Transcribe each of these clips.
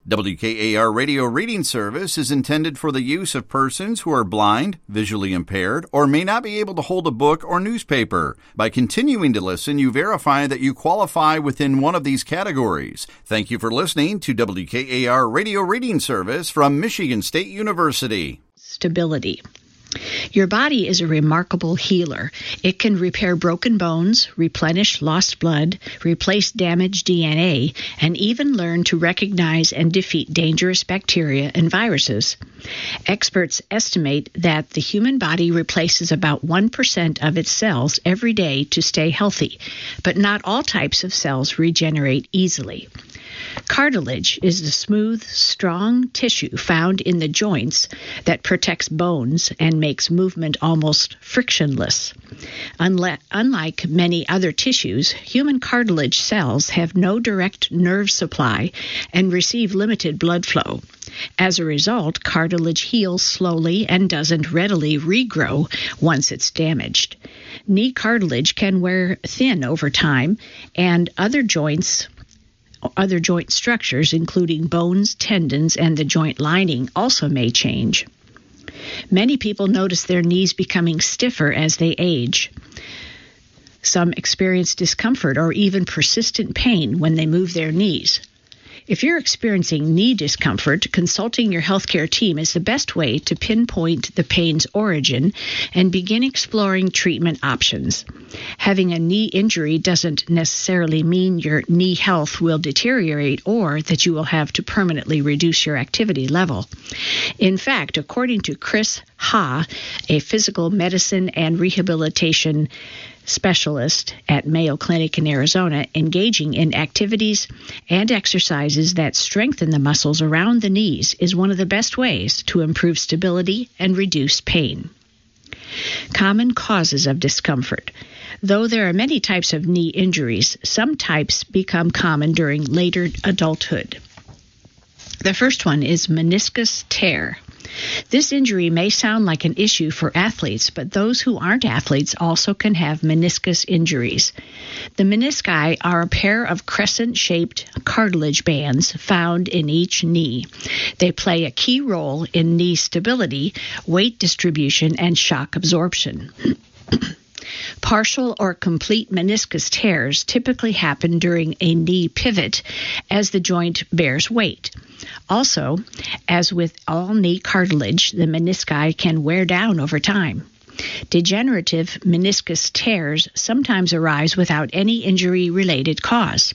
WKAR Radio Reading Service is intended for the use of persons who are blind, visually impaired, or may not be able to hold a book or newspaper. By continuing to listen, you verify that you qualify within one of these categories. Thank you for listening to WKAR Radio Reading Service from Michigan State University. Stability. Your body is a remarkable healer. It can repair broken bones, replenish lost blood, replace damaged DNA, and even learn to recognize and defeat dangerous bacteria and viruses. Experts estimate that the human body replaces about 1% of its cells every day to stay healthy, but not all types of cells regenerate easily. Cartilage is the smooth, strong tissue found in the joints that protects bones and makes movement almost frictionless. Unlike many other tissues, human cartilage cells have no direct nerve supply and receive limited blood flow. As a result, cartilage heals slowly and doesn't readily regrow once it's damaged. Knee cartilage can wear thin over time, and other joint structures, including bones, tendons, and the joint lining, also may change. Many people notice their knees becoming stiffer as they age. Some experience discomfort or even persistent pain when they move their knees. If you're experiencing knee discomfort, consulting your healthcare team is the best way to pinpoint the pain's origin and begin exploring treatment options. Having a knee injury doesn't necessarily mean your knee health will deteriorate or that you will have to permanently reduce your activity level. In fact, according to Chris Ha, a physical medicine and rehabilitation specialist at Mayo Clinic in Arizona, engaging in activities and exercises that strengthen the muscles around the knees is one of the best ways to improve stability and reduce pain. Common causes of discomfort. Though there are many types of knee injuries, some types become common during later adulthood. The first one is meniscus tear. This injury may sound like an issue for athletes, but those who aren't athletes also can have meniscus injuries. The menisci are a pair of crescent-shaped cartilage bands found in each knee. They play a key role in knee stability, weight distribution, and shock absorption. Partial or complete meniscus tears typically happen during a knee pivot as the joint bears weight. Also, as with all knee cartilage, the menisci can wear down over time. Degenerative meniscus tears sometimes arise without any injury-related cause.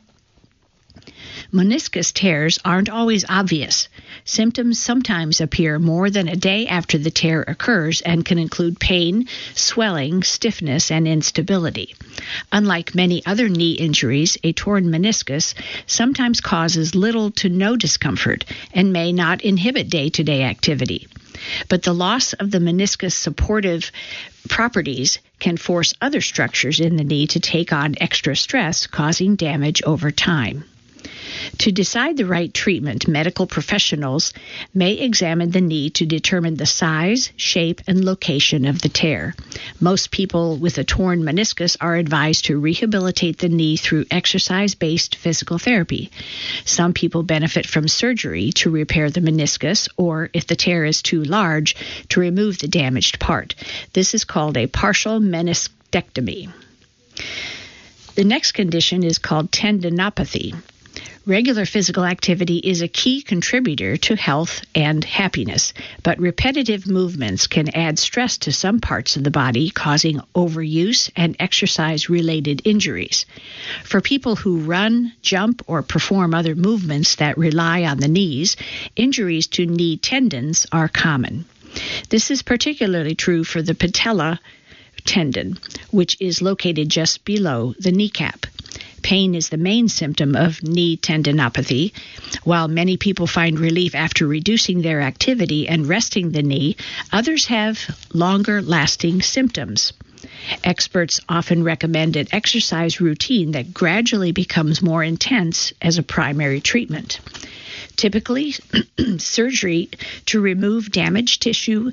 Meniscus tears aren't always obvious. Symptoms sometimes appear more than a day after the tear occurs and can include pain, swelling, stiffness, and instability. Unlike many other knee injuries, a torn meniscus sometimes causes little to no discomfort and may not inhibit day-to-day activity. But the loss of the meniscus supportive properties can force other structures in the knee to take on extra stress, causing damage over time. To decide the right treatment, medical professionals may examine the knee to determine the size, shape, and location of the tear. Most people with a torn meniscus are advised to rehabilitate the knee through exercise-based physical therapy. Some people benefit from surgery to repair the meniscus, or if the tear is too large, to remove the damaged part. This is called a partial meniscectomy. The next condition is called tendinopathy. Regular physical activity is a key contributor to health and happiness, but repetitive movements can add stress to some parts of the body, causing overuse and exercise-related injuries. For people who run, jump, or perform other movements that rely on the knees, injuries to knee tendons are common. This is particularly true for the patella tendon, which is located just below the kneecap. Pain is the main symptom of knee tendinopathy. While many people find relief after reducing their activity and resting the knee, others have longer-lasting symptoms. Experts often recommend an exercise routine that gradually becomes more intense as a primary treatment. Typically, surgery to remove damaged tissue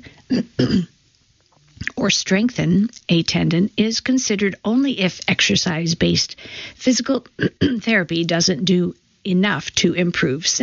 or strengthen a tendon is considered only if exercise-based physical therapy doesn't do enough to improve symptoms.